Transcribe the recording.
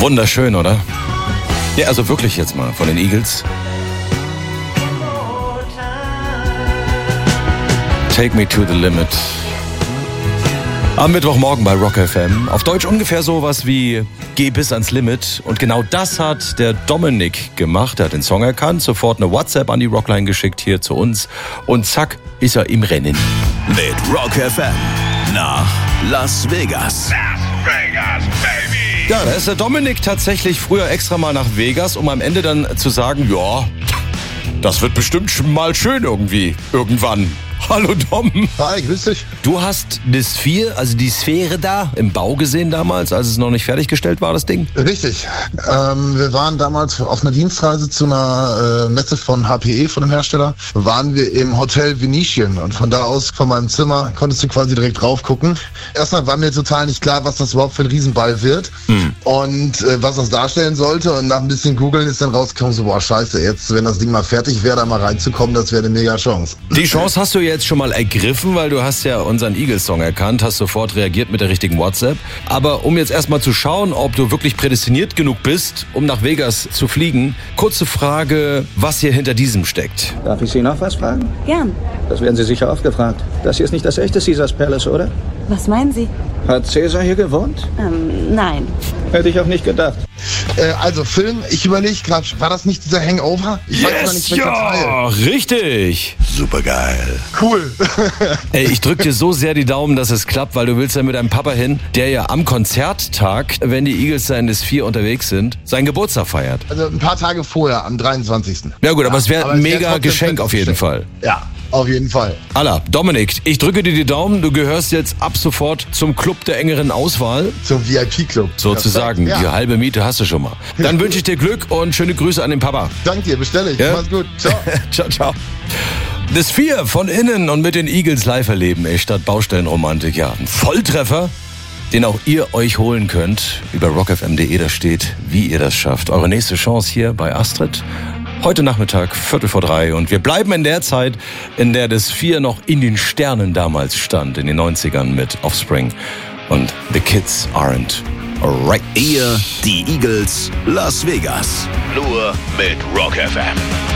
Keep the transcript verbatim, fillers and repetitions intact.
Wunderschön, oder? Ja, also wirklich jetzt mal von den Eagles. Take me to the limit. Am Mittwochmorgen bei Rock F M. Auf Deutsch ungefähr sowas wie Geh bis ans Limit. Und genau das hat der Dominik gemacht. Er hat den Song erkannt, sofort eine WhatsApp an die Rockline geschickt hier zu uns. Und zack, ist er im Rennen. Mit Rock F M nach Las Vegas. Las Vegas, baby! Ja, da ist der Dominik tatsächlich früher extra mal nach Vegas, um am Ende dann zu sagen, ja, das wird bestimmt mal schön irgendwie, irgendwann. Hallo Dom. Hi, grüß dich. Du hast die Sphere, also die Sphäre da im Bau gesehen damals, als es noch nicht fertiggestellt war, das Ding? Richtig. Ähm, wir waren damals auf einer Dienstreise zu einer äh, Messe von H P E, von dem Hersteller. Waren wir im Hotel Venetian und von da aus, von meinem Zimmer, konntest du quasi direkt drauf gucken. Erstmal war mir total nicht klar, was das überhaupt für ein Riesenball wird hm. und äh, was das darstellen sollte. Und nach ein bisschen googeln ist dann rausgekommen, so boah scheiße, jetzt, wenn das Ding mal fertig wäre, da mal reinzukommen, das wäre eine mega Chance. Die Chance hast du jetzt schon mal ergriffen, weil du hast ja unseren Eagles-Song erkannt, hast sofort reagiert mit der richtigen WhatsApp. Aber um jetzt erstmal zu schauen, ob du wirklich prädestiniert genug bist, um nach Vegas zu fliegen, kurze Frage, was hier hinter diesem steckt. Darf ich Sie noch was fragen? Gern. Das werden Sie sicher oft gefragt. Das hier ist nicht das echte Caesars Palace, oder? Was meinen Sie? Hat Caesar hier gewohnt? Ähm, nein. Hätte ich auch nicht gedacht. Äh, also Film, ich überlege gerade, war das nicht dieser Hangover? Ich weiß gar nicht, welcher Teil. Ja, richtig. Supergeil. Cool. Ey, ich drück dir so sehr die Daumen, dass es klappt, weil du willst ja mit deinem Papa hin, der ja am Konzerttag, wenn die Eagles da in das vier unterwegs sind, seinen Geburtstag feiert. Also ein paar Tage vorher, am dreiundzwanzigsten Ja gut, aber es wäre aber ein es wär mega trotzdem Geschenk fettes auf jeden Geschenk. Fall. Ja, auf jeden Fall. Alla, Dominik, ich drücke dir die Daumen, du gehörst jetzt ab sofort zum Club der engeren Auswahl. Zum V I P-Club. Sozusagen, Ja. die halbe Miete hast du schon mal. Dann wünsche ich dir Glück und schöne Grüße an den Papa. Danke dir, bestelle ich. Ja? Mach's gut. Ciao. Ciao, ciao. Das vier von innen und mit den Eagles live erleben, ey, statt Baustellenromantik. Ja, ein Volltreffer, den auch ihr euch holen könnt. Über rock f m punkt de, da steht, wie ihr das schafft. Eure nächste Chance hier bei Astrid. Heute Nachmittag, Viertel vor drei. Und wir bleiben in der Zeit, in der das vier noch in den Sternen damals stand, in den neunzigern mit Offspring. Und The Kids Aren't Alright. Ihr, die Eagles, Las Vegas. Nur mit Rock F M.